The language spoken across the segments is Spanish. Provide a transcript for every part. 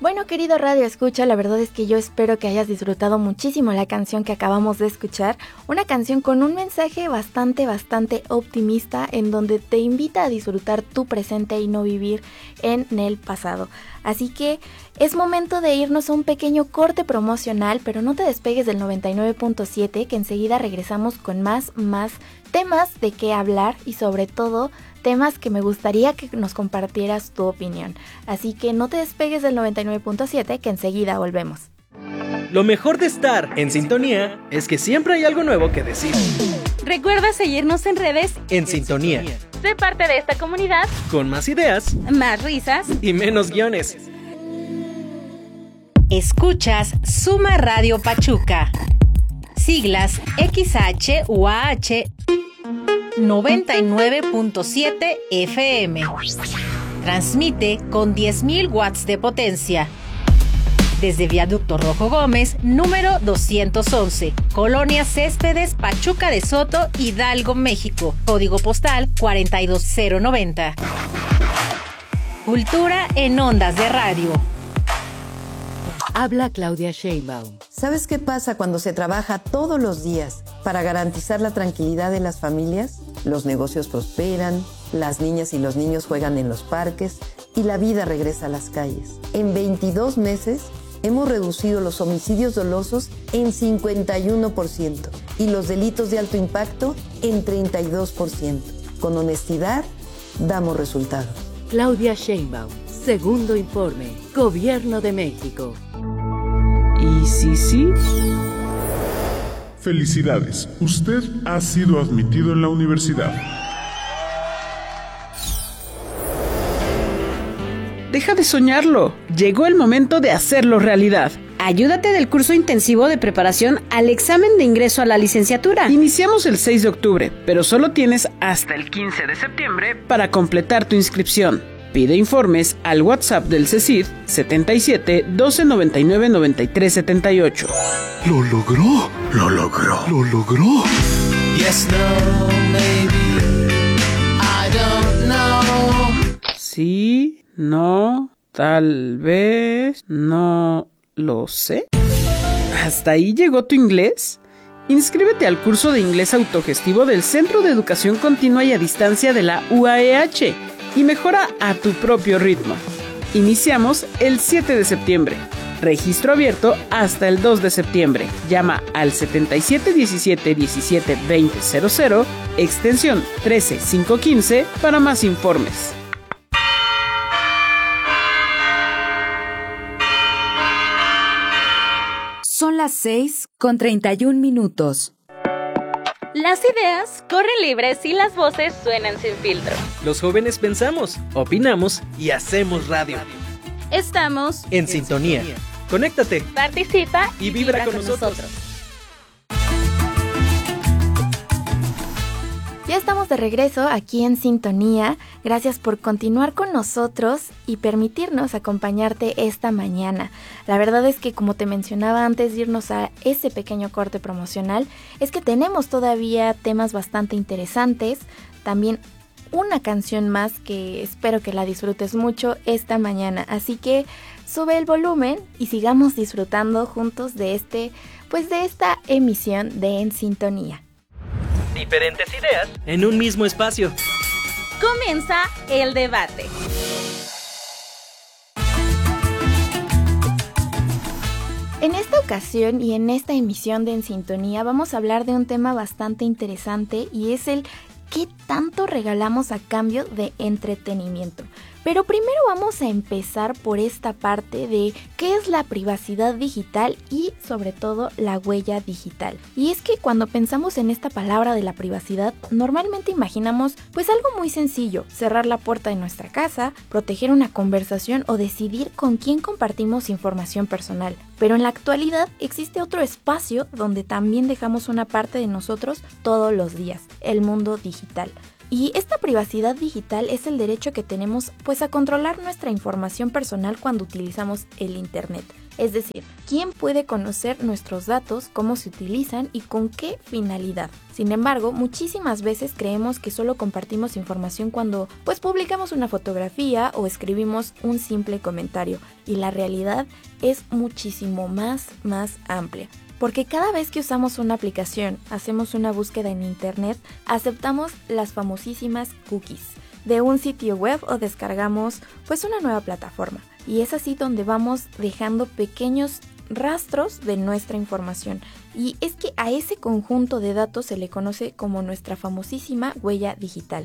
Bueno, querido Radio Escucha, la verdad es que yo espero que hayas disfrutado muchísimo la canción que acabamos de escuchar. Una canción con un mensaje bastante optimista, en donde te invita a disfrutar tu presente y no vivir en el pasado. Así que es momento de irnos a un pequeño corte promocional, pero no te despegues del 99.7, que enseguida regresamos con más temas de qué hablar y sobre todo temas que me gustaría que nos compartieras tu opinión. Así que no te despegues del 99.7, que enseguida volvemos. Lo mejor de estar en sintonía es que siempre hay algo nuevo que decir. Recuerda seguirnos en redes En Sintonía. Sé parte de esta comunidad Con más ideas más risas y menos guiones. Escuchas Suma Radio Pachuca. Siglas XHUAH 99.7 FM. Transmite con 10.000 watts de potencia. Desde Viaducto Rojo Gómez, número 211, Colonia Céspedes, Pachuca de Soto, Hidalgo, México. Código postal 42090. Cultura en ondas de radio. Habla Claudia Sheinbaum. ¿Sabes qué pasa cuando se trabaja todos los días para garantizar la tranquilidad de las familias? Los negocios prosperan, las niñas y los niños juegan en los parques y la vida regresa a las calles. En 22 meses hemos reducido los homicidios dolosos en 51% y los delitos de alto impacto en 32%. Con honestidad, damos resultados. Claudia Sheinbaum. Segundo informe. Gobierno de México. ¿Y sí? Felicidades, usted ha sido admitido en la universidad. Deja de soñarlo. Llegó el momento de hacerlo realidad. Ayúdate del curso intensivo de preparación al examen de ingreso a la licenciatura. Iniciamos el 6 de octubre, pero solo tienes hasta el 15 de septiembre para completar tu inscripción. Pide informes al WhatsApp del CECID 77 12 99 93 78. ¡Lo logró! ¡Lo logró! ¡Lo logró! Yes, no, maybe, I don't know. Sí, no, tal vez, no lo sé. ¿Hasta ahí llegó tu inglés? Inscríbete al curso de inglés autogestivo del Centro de Educación Continua y a Distancia de la UAEH y mejora a tu propio ritmo. Iniciamos el 7 de septiembre. Registro abierto hasta el 2 de septiembre. Llama al 77 17 17 20 00, extensión 13515 para más informes. Son las 6:31. Las ideas corren libres y las voces suenan sin filtro. Los jóvenes pensamos, opinamos y hacemos radio. Estamos En sintonía. Conéctate. Participa y vibra con nosotros. Ya estamos de regreso aquí en Sintonía. Gracias por continuar con nosotros y permitirnos acompañarte esta mañana. La verdad es que, como te mencionaba antes de irnos a ese pequeño corte promocional, es que tenemos todavía temas bastante interesantes. También una canción más que espero que la disfrutes mucho esta mañana. Así que sube el volumen y sigamos disfrutando juntos de esta emisión de En Sintonía. Diferentes ideas en un mismo espacio. Comienza el debate. En esta ocasión y en esta emisión de En Sintonía vamos a hablar de un tema bastante interesante y es el ¿qué tanto regalamos a cambio de entretenimiento? Pero primero vamos a empezar por esta parte de qué es la privacidad digital y sobre todo la huella digital. Y es que cuando pensamos en esta palabra de la privacidad, normalmente imaginamos pues algo muy sencillo: cerrar la puerta de nuestra casa, proteger una conversación o decidir con quién compartimos información personal. Pero en la actualidad existe otro espacio donde también dejamos una parte de nosotros todos los días: el mundo digital. Y esta privacidad digital es el derecho que tenemos pues a controlar nuestra información personal cuando utilizamos el Internet. Es decir, ¿quién puede conocer nuestros datos, cómo se utilizan y con qué finalidad? Sin embargo, muchísimas veces creemos que solo compartimos información cuando pues publicamos una fotografía o escribimos un simple comentario, y la realidad es muchísimo más amplia. Porque cada vez que usamos una aplicación, hacemos una búsqueda en Internet, aceptamos las famosísimas cookies de un sitio web o descargamos pues una nueva plataforma. Y es así donde vamos dejando pequeños rastros de nuestra información. Y es que a ese conjunto de datos se le conoce como nuestra famosísima huella digital.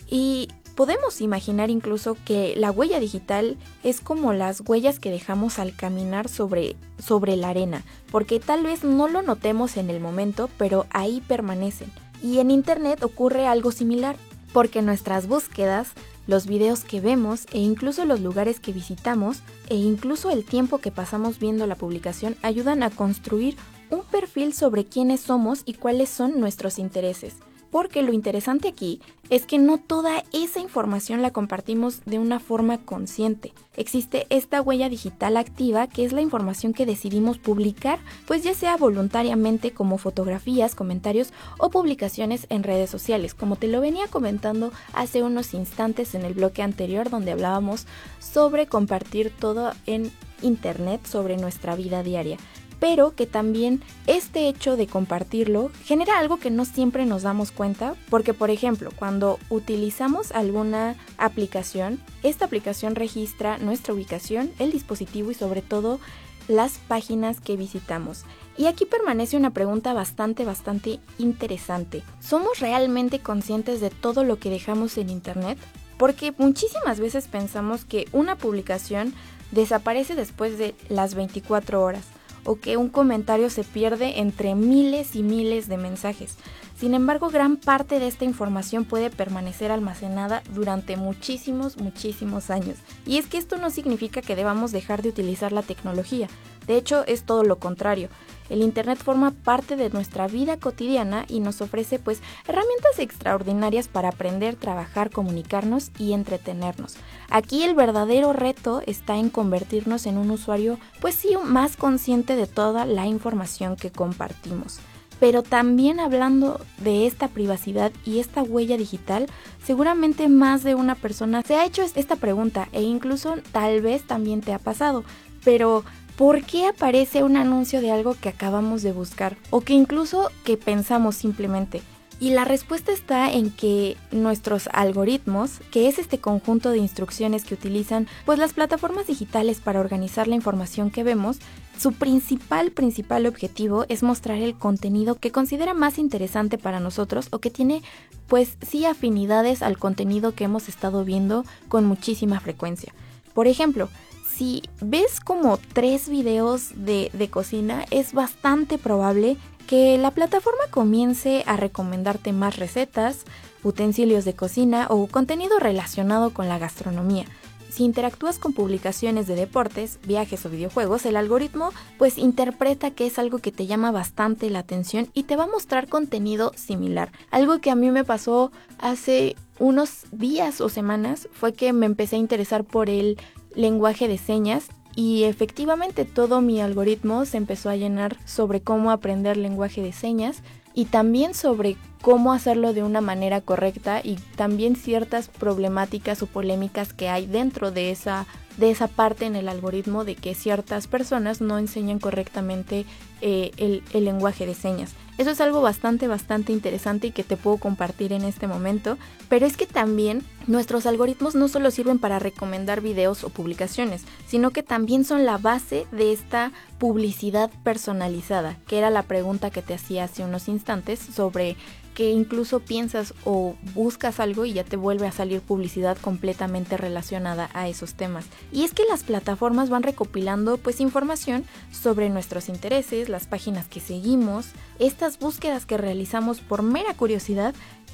Y podemos imaginar incluso que la huella digital es como las huellas que dejamos al caminar sobre la arena, porque tal vez no lo notemos en el momento, pero ahí permanecen. Y en Internet ocurre algo similar, porque nuestras búsquedas, los videos que vemos e incluso los lugares que visitamos e incluso el tiempo que pasamos viendo la publicación ayudan a construir un perfil sobre quiénes somos y cuáles son nuestros intereses. Porque lo interesante aquí es que no toda esa información la compartimos de una forma consciente. Existe esta huella digital activa, que es la información que decidimos publicar, pues ya sea voluntariamente como fotografías, comentarios o publicaciones en redes sociales, como te lo venía comentando hace unos instantes en el bloque anterior, donde hablábamos sobre compartir todo en Internet sobre nuestra vida diaria. Pero que también este hecho de compartirlo genera algo que no siempre nos damos cuenta, porque por ejemplo, cuando utilizamos alguna aplicación, esta aplicación registra nuestra ubicación, el dispositivo y sobre todo las páginas que visitamos. Y aquí permanece una pregunta bastante interesante. ¿Somos realmente conscientes de todo lo que dejamos en Internet? Porque muchísimas veces pensamos que una publicación desaparece después de las 24 horas. O que un comentario se pierde entre miles y miles de mensajes. Sin embargo, gran parte de esta información puede permanecer almacenada durante muchísimos años. Y es que esto no significa que debamos dejar de utilizar la tecnología. De hecho, es todo lo contrario. El Internet forma parte de nuestra vida cotidiana y nos ofrece pues herramientas extraordinarias para aprender, trabajar, comunicarnos y entretenernos. Aquí el verdadero reto está en convertirnos en un usuario pues sí más consciente de toda la información que compartimos. Pero también hablando de esta privacidad y esta huella digital, seguramente más de una persona se ha hecho esta pregunta e incluso tal vez también te ha pasado, pero ¿por qué aparece un anuncio de algo que acabamos de buscar o que incluso que pensamos simplemente? Y la respuesta está en que nuestros algoritmos, que es este conjunto de instrucciones que utilizan pues las plataformas digitales para organizar la información que vemos, su principal objetivo es mostrar el contenido que considera más interesante para nosotros o que tiene pues sí afinidades al contenido que hemos estado viendo con muchísima frecuencia. Por ejemplo, si ves como 3 videos de cocina, es bastante probable que la plataforma comience a recomendarte más recetas, utensilios de cocina o contenido relacionado con la gastronomía. Si interactúas con publicaciones de deportes, viajes o videojuegos, el algoritmo pues interpreta que es algo que te llama bastante la atención y te va a mostrar contenido similar. Algo que a mí me pasó hace unos días o semanas fue que me empecé a interesar por el lenguaje de señas y efectivamente todo mi algoritmo se empezó a llenar sobre cómo aprender lenguaje de señas y también sobre cómo hacerlo de una manera correcta y también ciertas problemáticas o polémicas que hay dentro de esa parte en el algoritmo de que ciertas personas no enseñan correctamente el lenguaje de señas. Eso es algo bastante interesante y que te puedo compartir en este momento, pero es que también nuestros algoritmos no solo sirven para recomendar videos o publicaciones, sino que también son la base de esta publicidad personalizada, que era la pregunta que te hacía hace unos instantes sobre que incluso piensas o buscas algo y ya te vuelve a salir publicidad completamente relacionada a esos temas. Y es que las plataformas van recopilando pues información sobre nuestros intereses, las páginas que seguimos, estas búsquedas que realizamos por mera curiosidad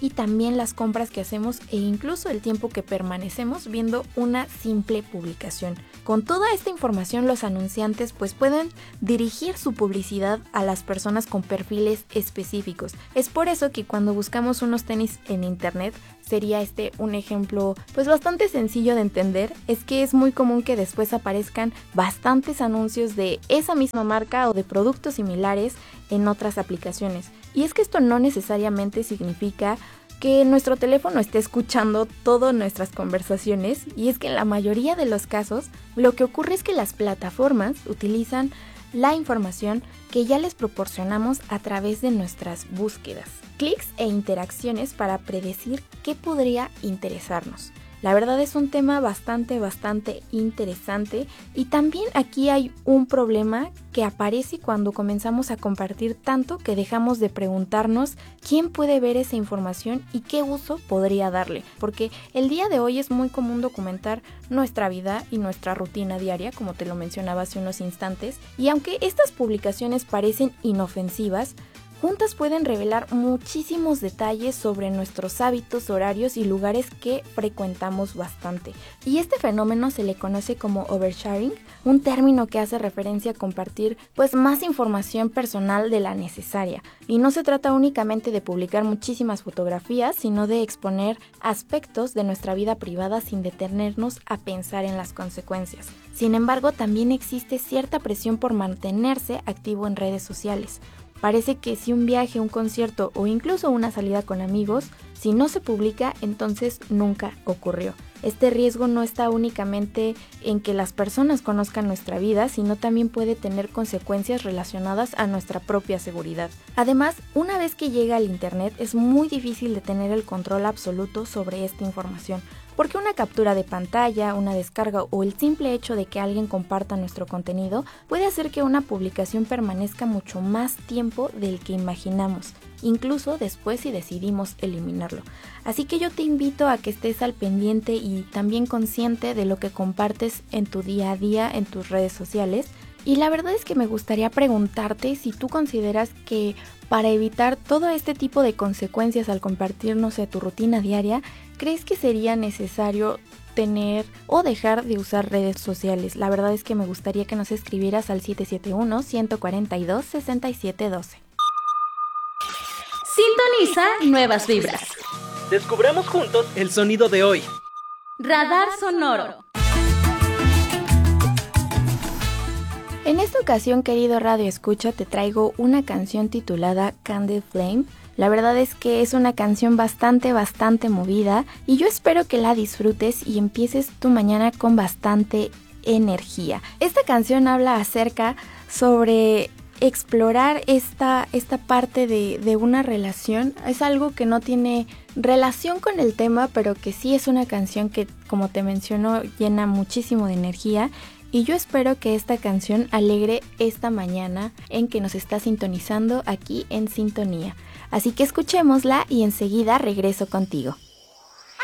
y también las compras que hacemos e incluso el tiempo que permanecemos viendo una simple publicación. Con toda esta información, los anunciantes pues pueden dirigir su publicidad a las personas con perfiles específicos. Es por eso que cuando buscamos unos tenis en internet, sería un ejemplo pues bastante sencillo de entender, es que es muy común que después aparezcan bastantes anuncios de esa misma marca o de productos similares en otras aplicaciones. Y es que esto no necesariamente significa que nuestro teléfono esté escuchando todas nuestras conversaciones, y es que en la mayoría de los casos lo que ocurre es que las plataformas utilizan la información que ya les proporcionamos a través de nuestras búsquedas, clics e interacciones para predecir qué podría interesarnos. La verdad es un tema bastante interesante, y también aquí hay un problema que aparece cuando comenzamos a compartir tanto que dejamos de preguntarnos quién puede ver esa información y qué uso podría darle, porque el día de hoy es muy común documentar nuestra vida y nuestra rutina diaria, como te lo mencionaba hace unos instantes, y aunque estas publicaciones parecen inofensivas, juntas pueden revelar muchísimos detalles sobre nuestros hábitos, horarios y lugares que frecuentamos bastante. Y este fenómeno se le conoce como oversharing, un término que hace referencia a compartir pues más información personal de la necesaria. Y no se trata únicamente de publicar muchísimas fotografías, sino de exponer aspectos de nuestra vida privada sin detenernos a pensar en las consecuencias. Sin embargo, también existe cierta presión por mantenerse activo en redes sociales. Parece que si un viaje, un concierto o incluso una salida con amigos, si no se publica, entonces nunca ocurrió. Este riesgo no está únicamente en que las personas conozcan nuestra vida, sino también puede tener consecuencias relacionadas a nuestra propia seguridad. Además, una vez que llega al internet, es muy difícil de tener el control absoluto sobre esta información, porque una captura de pantalla, una descarga o el simple hecho de que alguien comparta nuestro contenido puede hacer que una publicación permanezca mucho más tiempo del que imaginamos, incluso después si decidimos eliminarlo. Así que yo te invito a que estés al pendiente y también consciente de lo que compartes en tu día a día en tus redes sociales. Y la verdad es que me gustaría preguntarte si tú consideras que para evitar todo este tipo de consecuencias al compartir, no sé, tu rutina diaria, ¿crees que sería necesario tener o dejar de usar redes sociales? La verdad es que me gustaría que nos escribieras al 771-142-6712. Sintoniza Nuevas Vibras. Descubramos juntos el sonido de hoy. Radar Sonoro. En esta ocasión, querido Radio Escucha, te traigo una canción titulada Candle Flame. La verdad es que es una canción bastante movida y yo espero que la disfrutes y empieces tu mañana con bastante energía. Esta canción habla acerca sobre explorar esta parte de una relación. Es algo que no tiene relación con el tema, pero que sí es una canción que, como te menciono, llena muchísimo de energía. Y yo espero que esta canción alegre esta mañana en que nos está sintonizando aquí en Sintonía. Así que escuchémosla y enseguida regreso contigo.